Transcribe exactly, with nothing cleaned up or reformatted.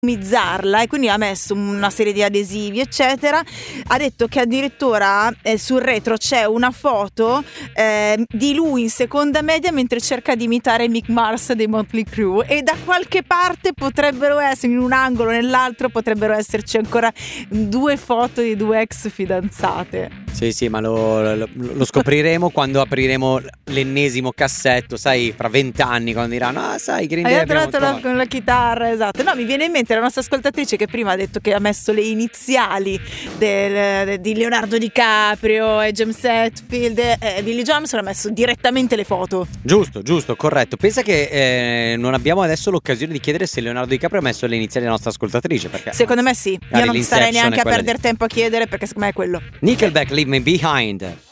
customizzarla, e quindi ha messo una serie di adesivi eccetera. Ha detto che addirittura eh, sul retro c'è una foto eh, di lui in seconda media mentre cerca di imitare Mick Mars dei Motley Crue, e da qualche parte potrebbero essere, in un angolo o nell'altro, potrebbero esserci ancora due foto di due ex fidanzate. Sì, sì, ma lo, lo, lo scopriremo quando apriremo l'ennesimo cassetto, sai, fra vent'anni, quando diranno, ah, sai, Green Day Hai abbiamo trovato la, trovato. con la chitarra, esatto. No, mi viene in mente la nostra ascoltatrice che prima ha detto che ha messo le iniziali del, de, di Leonardo DiCaprio e James Hetfield e eh, Billy Joe Armstrong, ha messo direttamente le foto. Giusto, giusto, corretto. Pensa che eh, non abbiamo adesso l'occasione di chiedere se Leonardo DiCaprio ha messo le iniziali della nostra ascoltatrice, perché Secondo me sì. Io non starei neanche a perdere tempo a chiedere, perché secondo me è quello. Nickelback, Leave Me Behind.